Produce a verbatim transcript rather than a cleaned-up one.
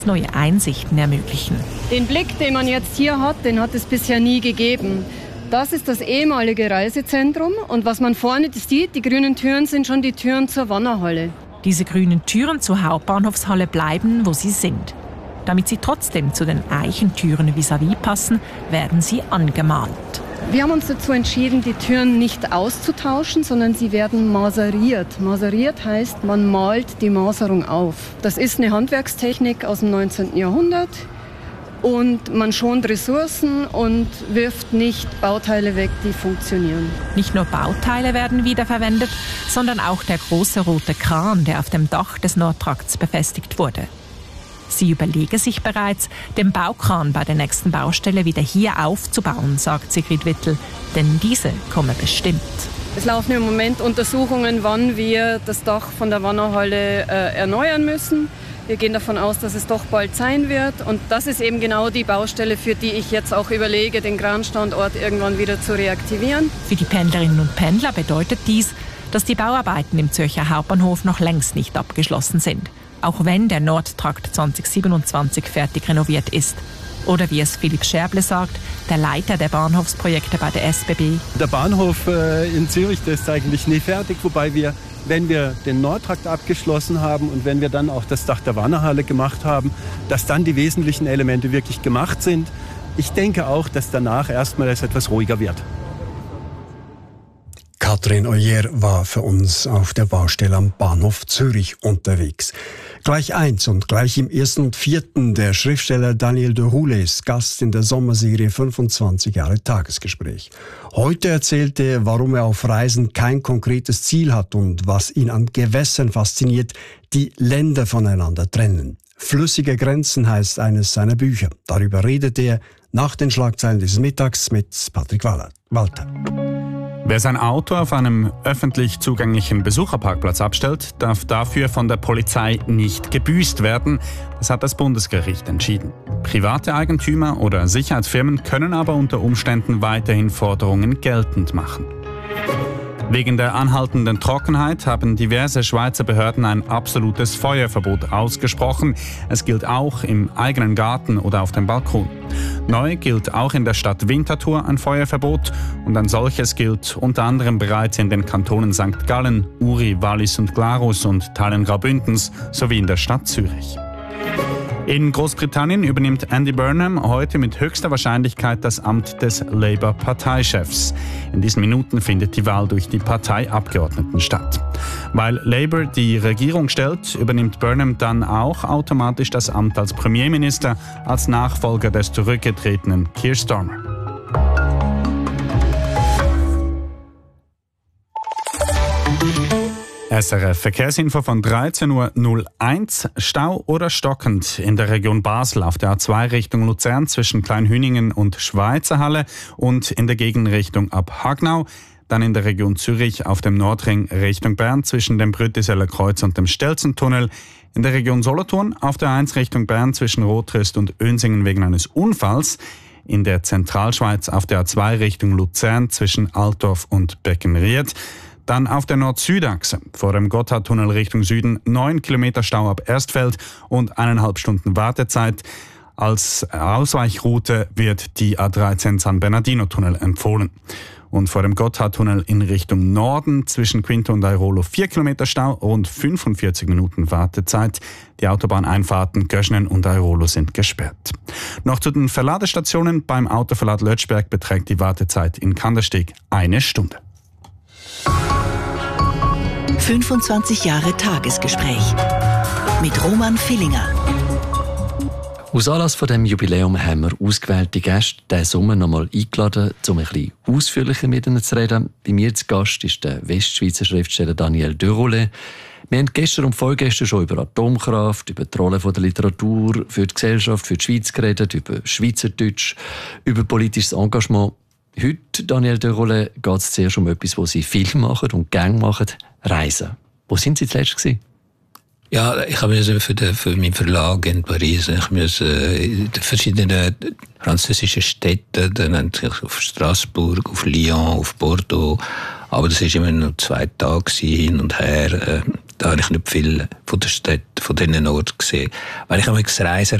neue Einsichten ermöglichen. Den Blick, den man jetzt hier hat, den hat es bisher nie gegeben. Das ist das ehemalige Reisezentrum und was man vorne sieht, die grünen Türen sind schon die Türen zur Wannerhalle. Diese grünen Türen zur Hauptbahnhofshalle bleiben, wo sie sind. Damit sie trotzdem zu den Eichentüren vis-à-vis passen, werden sie angemalt. Wir haben uns dazu entschieden, die Türen nicht auszutauschen, sondern sie werden maseriert. Maseriert heißt, man malt die Maserung auf. Das ist eine Handwerkstechnik aus dem neunzehnten Jahrhundert. Und man schont Ressourcen und wirft nicht Bauteile weg, die funktionieren. Nicht nur Bauteile werden wiederverwendet, sondern auch der große rote Kran, der auf dem Dach des Nordtrakts befestigt wurde. Sie überlege sich bereits, den Baukran bei der nächsten Baustelle wieder hier aufzubauen, sagt Sigrid Wittel, denn diese komme bestimmt. Es laufen im Moment Untersuchungen, wann wir das Dach von der Wannerhalle äh, erneuern müssen. Wir gehen davon aus, dass es doch bald sein wird. Und das ist eben genau die Baustelle, für die ich jetzt auch überlege, den Kranstandort irgendwann wieder zu reaktivieren. Für die Pendlerinnen und Pendler bedeutet dies, dass die Bauarbeiten im Zürcher Hauptbahnhof noch längst nicht abgeschlossen sind. Auch wenn der Nordtrakt zwanzig siebenundzwanzig fertig renoviert ist. Oder wie es Philipp Scherble sagt, der Leiter der Bahnhofsprojekte bei der S B B. Der Bahnhof äh, in Zürich, der ist eigentlich nie fertig, wobei wir, wenn wir den Nordtrakt abgeschlossen haben und wenn wir dann auch das Dach der Wannerhalle gemacht haben, dass dann die wesentlichen Elemente wirklich gemacht sind. Ich denke auch, dass danach erstmal es etwas ruhiger wird. Katrin Oyer war für uns auf der Baustelle am Bahnhof Zürich unterwegs. Gleich eins und gleich im ersten und vierten der Schriftsteller Daniel de Roulet ist Gast in der Sommerserie fünfundzwanzig Jahre Tagesgespräch. Heute erzählt er, warum er auf Reisen kein konkretes Ziel hat und was ihn an Gewässern fasziniert, die Länder voneinander trennen. Flüssige Grenzen heißt eines seiner Bücher. Darüber redet er nach den Schlagzeilen dieses Mittags mit Patrick Walter. Wer sein Auto auf einem öffentlich zugänglichen Besucherparkplatz abstellt, darf dafür von der Polizei nicht gebüßt werden. Das hat das Bundesgericht entschieden. Private Eigentümer oder Sicherheitsfirmen können aber unter Umständen weiterhin Forderungen geltend machen. Wegen der anhaltenden Trockenheit haben diverse Schweizer Behörden ein absolutes Feuerverbot ausgesprochen. Es gilt auch im eigenen Garten oder auf dem Balkon. Neu gilt auch in der Stadt Winterthur ein Feuerverbot und ein solches gilt unter anderem bereits in den Kantonen Sankt Gallen, Uri, Wallis und Glarus und Teilen Graubündens sowie in der Stadt Zürich. In Großbritannien übernimmt Andy Burnham heute mit höchster Wahrscheinlichkeit das Amt des Labour-Parteichefs. In diesen Minuten findet die Wahl durch die Parteiabgeordneten statt. Weil Labour die Regierung stellt, übernimmt Burnham dann auch automatisch das Amt als Premierminister, als Nachfolger des zurückgetretenen Keir Starmer. S R F Verkehrsinfo von dreizehn Uhr null eins. Stau oder stockend in der Region Basel auf der A zwei Richtung Luzern zwischen Kleinhüningen und Schweizerhalle und in der Gegenrichtung ab Hagnau. Dann in der Region Zürich auf dem Nordring Richtung Bern zwischen dem Brüttiseller Kreuz und dem Stelzentunnel. In der Region Solothurn auf der eins Richtung Bern zwischen Rotrist und Önsingen wegen eines Unfalls. In der Zentralschweiz auf der A zwei Richtung Luzern zwischen Altdorf und Beckenried. Dann auf der Nord-Süd-Achse vor dem Gotthardtunnel Richtung Süden neun Kilometer Stau ab Erstfeld und eineinhalb Stunden Wartezeit. Als Ausweichroute wird die A dreizehn San Bernardino-Tunnel empfohlen. Und vor dem Gotthardtunnel in Richtung Norden zwischen Quinto und Airolo vier Kilometer Stau, rund fünfundvierzig Minuten Wartezeit. Die Autobahneinfahrten Göschnen und Airolo sind gesperrt. Noch zu den Verladestationen. Beim Autoverlad Lötschberg beträgt die Wartezeit in Kandersteg eine Stunde. fünfundzwanzig Jahre Tagesgespräch mit Roman Villinger. Aus Anlass von dem Jubiläum haben wir ausgewählte Gäste diesen Sommer noch einmal eingeladen, um ein bisschen ausführlicher mit ihnen zu reden. Bei mir zu Gast ist der Westschweizer Schriftsteller Daniel de Roulet. Wir haben gestern und vorgestern schon über Atomkraft, über die Rolle der Literatur für die Gesellschaft, für die Schweiz geredet, über Schweizerdeutsch, über politisches Engagement. Heute, Daniel de Roulet, geht es zuerst um etwas, was Sie viel machen und gerne machen, Reisen. Wo sind Sie zuletzt gewesen? Ja, ich habe für, den, für meinen Verlag in Paris, ich musste in verschiedenen französischen Städten, dann auf Straßburg, auf Lyon, auf Bordeaux, aber das war immer noch zwei Tage hin und her. Da habe ich nicht viel von der Stadt, von diesen Orten gesehen. Weil ich habe reisen